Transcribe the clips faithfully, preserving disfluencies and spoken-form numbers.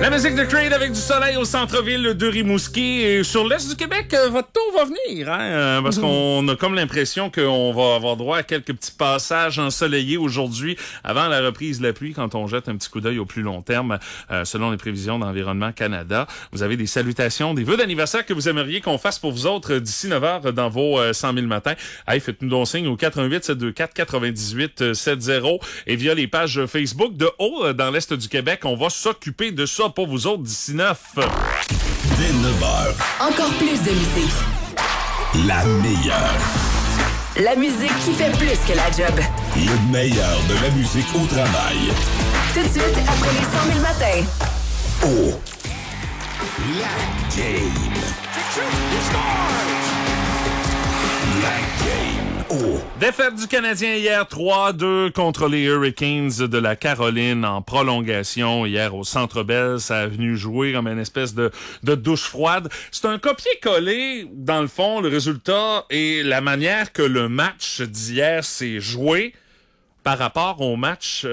La musique de Creed avec du soleil au centre-ville de Rimouski et sur l'est du Québec, euh, votre tour va venir, hein, euh, parce qu'on a comme l'impression qu'on va avoir droit à quelques petits passages ensoleillés aujourd'hui avant la reprise de la pluie quand on jette un petit coup d'œil au plus long terme, euh, selon les prévisions d'Environnement Canada. Vous avez des salutations, des vœux d'anniversaire que vous aimeriez qu'on fasse pour vous autres d'ici neuf heures dans vos euh, cent mille matins. Hey, faites-nous donc signe au quatre un huit sept deux quatre quatre-vingt-dix-huit soixante et via les pages Facebook de haut dans l'est du Québec. On va s'occuper de ça pour vous autres d'ici neuf. Dès neuf heures. Encore plus de musique. La meilleure. La musique qui fait plus que la job. Le meilleur de la musique au travail. Tout de suite après les cent mille matins. Oh. La game. La game. Oh. Défaite du Canadien hier trois à deux contre les Hurricanes de la Caroline en prolongation hier au Centre Bell. Ça a venu jouer comme une espèce de, de douche froide. C'est un copier-coller, dans le fond, le résultat et la manière que le match d'hier s'est joué par rapport au match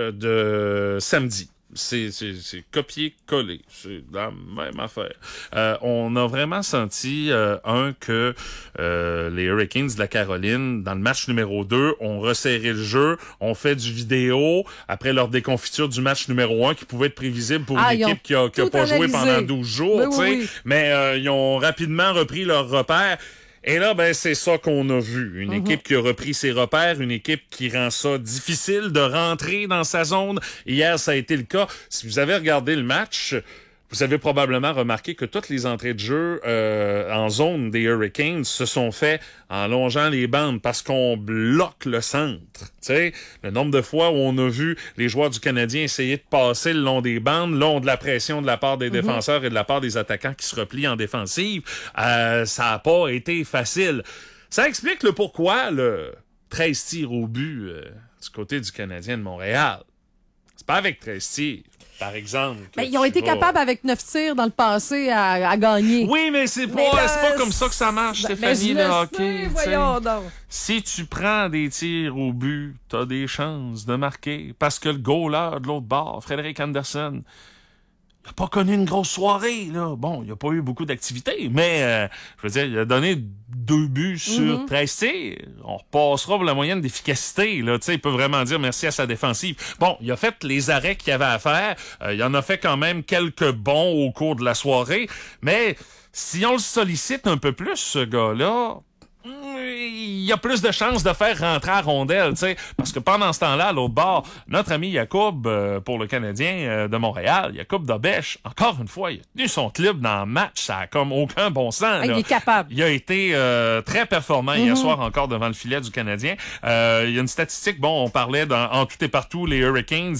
de samedi. C'est, c'est, c'est copier-coller. C'est la même affaire. Euh, on a vraiment senti, euh, un, que euh, les Hurricanes de la Caroline, dans le match numéro deux, ont resserré le jeu, ont fait du vidéo après leur déconfiture du match numéro un qui pouvait être prévisible pour ah, une équipe qui a, qui a pas analysé. joué pendant douze jours. Oui, oui, oui. Mais euh, ils ont rapidement repris leurs repères. Et là, ben, c'est ça qu'on a vu. Une mm-hmm. équipe qui a repris ses repères, une équipe qui rend ça difficile de rentrer dans sa zone. Hier, ça a été le cas. Si vous avez regardé le match, vous avez probablement remarqué que toutes les entrées de jeu euh, en zone des Hurricanes se sont faites en longeant les bandes parce qu'on bloque le centre. Tu sais, le nombre de fois où on a vu les joueurs du Canadien essayer de passer le long des bandes, long de la pression de la part des mm-hmm. défenseurs et de la part des attaquants qui se replient en défensive, euh, ça a pas été facile. Ça explique le pourquoi le treize tirs au but euh, du côté du Canadien de Montréal. C'est pas avec treize tirs. Par exemple. Ben, ils ont été vas... capables avec neuf tirs dans le passé à, à gagner. Oui, mais c'est pas, mais là, c'est pas comme ça que ça marche, ben, Stéphanie, le hockey. Voyons donc. Si tu prends des tirs au but, t'as des chances de marquer. Parce que le goaler de l'autre bord, Frédéric Anderson, il a pas connu une grosse soirée, là. Bon, il a pas eu beaucoup d'activité, mais, euh, je veux dire, il a donné deux buts sur mm-hmm. treize tirs. On repassera pour la moyenne d'efficacité, là. Tu sais, il peut vraiment dire merci à sa défensive. Bon, il a fait les arrêts qu'il avait à faire. Euh, il en a fait quand même quelques bons au cours de la soirée. Mais, si on le sollicite un peu plus, ce gars-là, il y a plus de chances de faire rentrer à rondelle, tu sais, parce que pendant ce temps-là, à l'autre bord, notre ami Yacoub, euh, pour le Canadien euh, de Montréal, Yacoub Dobèche, encore une fois, il a tenu son club dans le match, ça a comme aucun bon sens. Ah, il est capable. Il a été euh, très performant mm-hmm. hier soir encore devant le filet du Canadien. Euh, il y a une statistique, bon, on parlait dans, en tout et partout les Hurricanes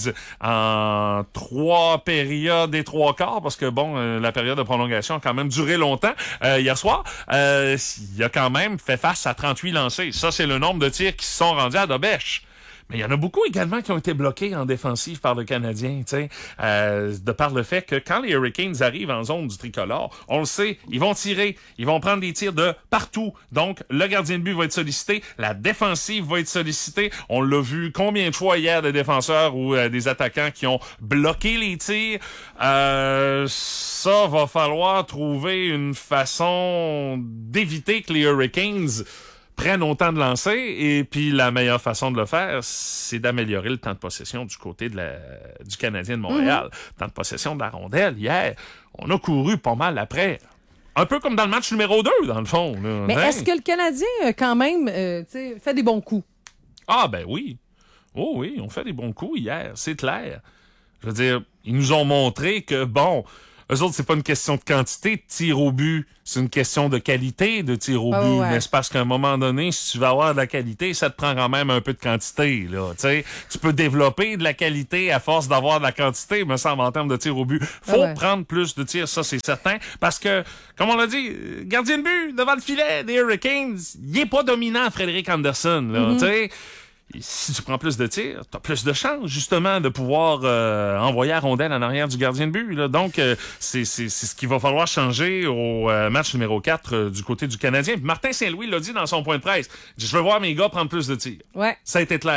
en trois périodes et trois quarts, parce que bon, euh, la période de prolongation a quand même duré longtemps euh, hier soir. Euh, il a quand même fait face à trente-huit lancés. Ça, c'est le nombre de tirs qui se sont rendus à Dobèche. Mais il y en a beaucoup également qui ont été bloqués en défensive par le Canadien, tu sais, euh, de par le fait que quand les Hurricanes arrivent en zone du tricolore, on le sait, ils vont tirer, ils vont prendre des tirs de partout. Donc, le gardien de but va être sollicité, la défensive va être sollicitée. On l'a vu combien de fois hier des défenseurs ou euh, des attaquants qui ont bloqué les tirs. Euh, ça, va falloir trouver une façon d'éviter que les Hurricanes prennent autant de lancers, et puis la meilleure façon de le faire, c'est d'améliorer le temps de possession du côté de la, du Canadien de Montréal. Mm-hmm. Temps de possession de la rondelle, hier, on a couru pas mal après. Un peu comme dans le match numéro deux, dans le fond. Là. Mais hein? Est-ce que le Canadien, quand même, euh, fait des bons coups? Ah, ben oui. Oh oui, on fait des bons coups hier, c'est clair. Je veux dire, ils nous ont montré que, bon, eux autres, c'est pas une question de quantité de tir au but, c'est une question de qualité de tir au oh, but. ouais. Mais c'est parce qu'à un moment donné, si tu veux avoir de la qualité, ça te prend quand même un peu de quantité, là. Tu sais, tu peux développer de la qualité à force d'avoir de la quantité, me semble, en termes de tir au but. Faut oh, ouais. prendre plus de tirs, ça, c'est certain. Parce que, comme on l'a dit, gardien de but devant le filet des Hurricanes, il est pas dominant, Frédéric Anderson, là. Mm-hmm. Tu sais. Si tu prends plus de tirs, t'as plus de chances, justement, de pouvoir euh, envoyer la rondelle en arrière du gardien de but. Là. Donc, euh, c'est, c'est, c'est ce qu'il va falloir changer au euh, match numéro quatre euh, du côté du Canadien. Puis Martin Saint-Louis l'a dit dans son point de presse. Je veux voir mes gars prendre plus de tirs. Ouais. Ça a été clair.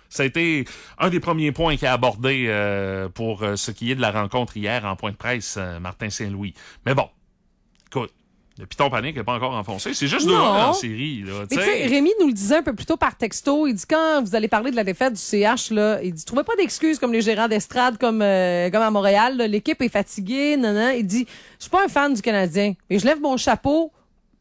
Ça a été un des premiers points qu'il a abordé euh, pour euh, ce qui est de la rencontre hier en point de presse, euh, Martin Saint-Louis. Mais bon, écoute, le piton panique n'est pas encore enfoncé. C'est juste deux un en série. Là, mais tu sais, Rémi nous le disait un peu plus tôt par texto. Il dit, quand vous allez parler de la défaite du C H, là, il dit, trouvez pas d'excuses comme les gérants d'estrade comme, euh, comme à Montréal. Là. L'équipe est fatiguée. Non, non. Il dit, je suis pas un fan du Canadien, mais je lève mon chapeau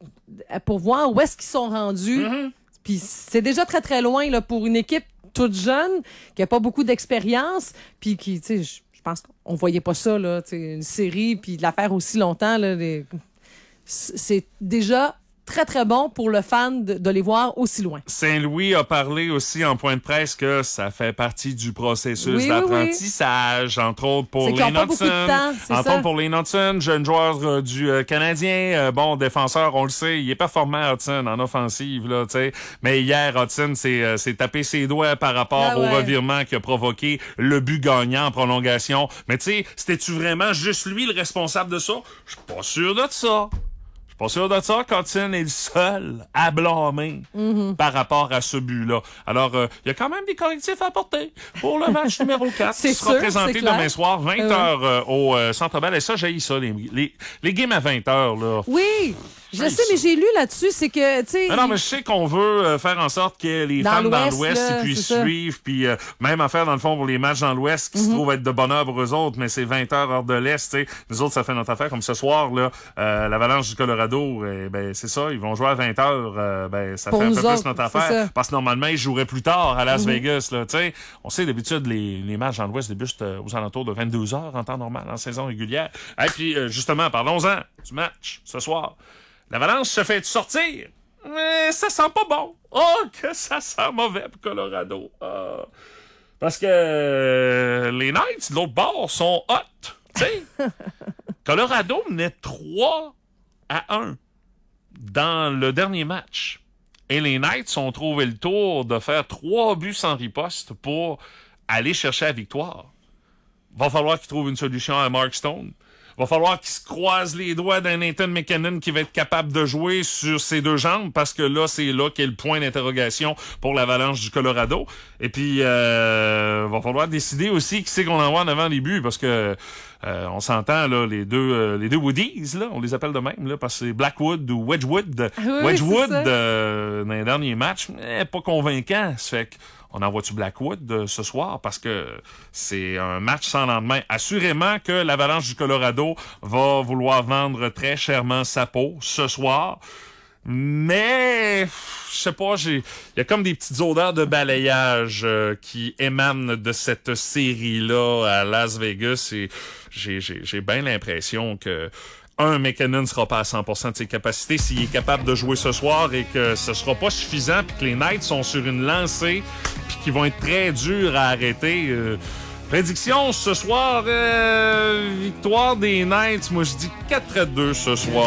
pour voir où est-ce qu'ils sont rendus. Mm-hmm. Puis c'est déjà très, très loin là, pour une équipe toute jeune, qui a pas beaucoup d'expérience, puis qui, tu sais, je pense qu'on voyait pas ça, là, tu sais, une série, puis de la faire aussi longtemps, là, les... c'est déjà très, très bon pour le fan de, de les voir aussi loin. Saint-Louis a parlé aussi en point de presse que ça fait partie du processus oui, d'apprentissage, oui, oui. entre autres pour les Knudsen. Entre autres pour les Knudsen, jeune joueur euh, du euh, Canadien. Euh, bon, défenseur, on le sait, il est performant, Hudson, en offensive, là, tu sais. Mais hier, Hudson s'est euh, tapé ses doigts par rapport ah, ouais. au revirement qui a provoqué le but gagnant en prolongation. Mais tu sais, c'était-tu vraiment juste lui le responsable de ça? Je suis pas sûr de ça. Pas sûr de ça, Hudson est le seul à blâmer mm-hmm. par rapport à ce but-là. Alors, il euh, y a quand même des correctifs à apporter pour le match numéro quatre qui sera sûr, présenté demain soir, vingt heures euh, au euh, Centre Bell. Et ça, j'ai ça, les, les, les games à vingt heures. Là. Oui, je sais, mais j'ai lu là-dessus, c'est que, tu sais... Non, mais je sais qu'on veut euh, faire en sorte que les dans fans dans l'Ouest puissent suivre, puis euh, même en faire, dans le fond, pour les matchs dans l'Ouest qui mm-hmm. se trouvent être de bonne heure pour eux autres, mais c'est vingt heures heure de l'Est, tu sais. Nous autres, ça fait notre affaire. Comme ce soir, là, euh, l'Avalanche du Colorado, eh, ben c'est ça, ils vont jouer à vingt heures, euh, ben ça pour fait un peu autres, plus notre affaire, parce que normalement, ils joueraient plus tard à Las mm-hmm. Vegas, là, tu sais. On sait, d'habitude, les, les matchs dans l'Ouest débutent euh, aux alentours de vingt-deux heures en temps normal, en saison régulière. Et puis, euh, justement, parlons-en du match ce soir. L'Avalanche se fait sortir, mais ça sent pas bon. Oh, que ça sent mauvais pour Colorado. Oh. Parce que euh, les Knights, de l'autre bord, sont hot. Tu sais, Colorado menait trois à un dans le dernier match. Et les Knights ont trouvé le tour de faire trois buts sans riposte pour aller chercher la victoire. Va falloir qu'ils trouvent une solution à Mark Stone. Va falloir qu'il se croise les doigts d'un Nathan McKinnon qui va être capable de jouer sur ses deux jambes, parce que là, c'est là qu'est le point d'interrogation pour l'Avalanche du Colorado. Et puis, euh, va falloir décider aussi qui c'est qu'on envoie en avant les buts, parce que euh, on s'entend, là, les deux euh, les deux Woodies, là, on les appelle de même, là, parce que c'est Blackwood ou Wedgwood. Oui, Wedgwood, euh, dans les derniers matchs, mais pas convaincant. Ça fait que on envoie-tu Blackwood euh, ce soir? Parce que c'est un match sans lendemain. Assurément que l'Avalanche du Colorado va vouloir vendre très chèrement sa peau ce soir. Mais, je sais pas, j'ai, il y a comme des petites odeurs de balayage euh, qui émanent de cette série-là à Las Vegas, et j'ai, j'ai, j'ai bien l'impression que un, McKinnon ne sera pas à cent pour cent de ses capacités s'il est capable de jouer ce soir, et que ce sera pas suffisant, puis que les Knights sont sur une lancée, puis qu'ils vont être très durs à arrêter. Euh, prédiction ce soir, euh, victoire des Knights, moi je dis quatre à deux ce soir.